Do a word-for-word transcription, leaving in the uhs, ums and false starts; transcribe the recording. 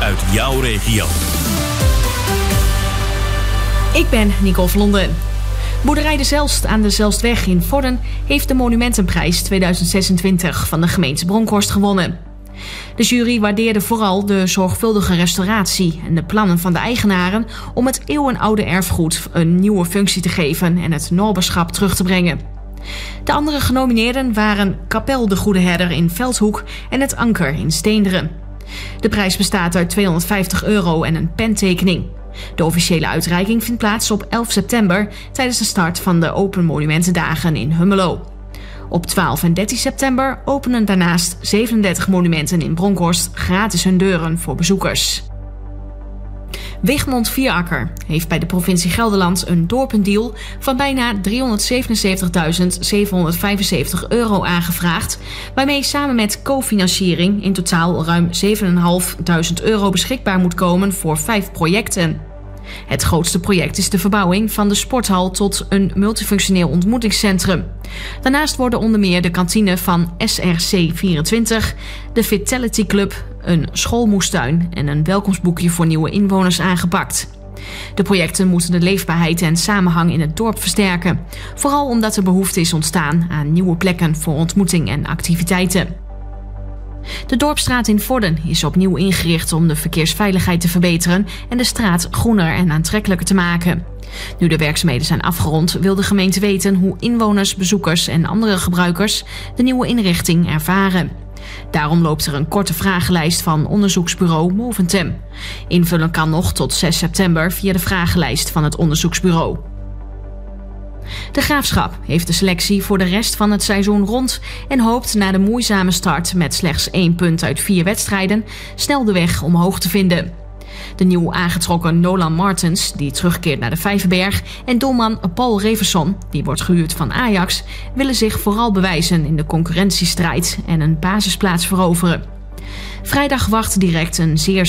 uit jouw regio. Ik ben Nicole Vlonden. Boerderij de Zelst aan de Zelstweg in Vorden heeft de Monumentenprijs tweeduizend zesentwintig van de gemeente Bronkhorst gewonnen. De jury waardeerde vooral de zorgvuldige restauratie en de plannen van de eigenaren om het eeuwenoude erfgoed een nieuwe functie te geven en het Norberschap terug te brengen. De andere genomineerden waren Kapel de Goede Herder in Veldhoek en het Anker in Steenderen. De prijs bestaat uit tweehonderdvijftig euro en een pentekening. De officiële uitreiking vindt plaats op elf september tijdens de start van de Open Monumentendagen in Hummelo. Op twaalf en dertien september openen daarnaast zevenendertig monumenten in Bronkhorst gratis hun deuren voor bezoekers. Wichmond Vierakker heeft bij de provincie Gelderland een doorpendeal van bijna driehonderdzevenenzeventigduizend zevenhonderdvijfenzeventig euro aangevraagd, waarmee samen met cofinanciering in totaal ruim zevenduizend euro beschikbaar moet komen voor vijf projecten. Het grootste project is de verbouwing van de sporthal tot een multifunctioneel ontmoetingscentrum. Daarnaast worden onder meer de kantine van S R C vierentwintig, de Vitality Club, een schoolmoestuin en een welkomstboekje voor nieuwe inwoners aangepakt. De projecten moeten de leefbaarheid en samenhang in het dorp versterken, vooral omdat er behoefte is ontstaan aan nieuwe plekken voor ontmoeting en activiteiten. De Dorpsstraat in Vorden is opnieuw ingericht om de verkeersveiligheid te verbeteren en de straat groener en aantrekkelijker te maken. Nu de werkzaamheden zijn afgerond, wil de gemeente weten hoe inwoners, bezoekers en andere gebruikers de nieuwe inrichting ervaren. Daarom loopt er een korte vragenlijst van onderzoeksbureau Moventem. Invullen kan nog tot zes september via de vragenlijst van het onderzoeksbureau. De Graafschap heeft de selectie voor de rest van het seizoen rond en hoopt na de moeizame start met slechts één punt uit vier wedstrijden snel de weg omhoog te vinden. De nieuw aangetrokken Nolan Martens, die terugkeert naar de Vijverberg, en doelman Paul Reverson, die wordt gehuurd van Ajax, willen zich vooral bewijzen in de concurrentiestrijd en een basisplaats veroveren. Vrijdag wacht direct een zeer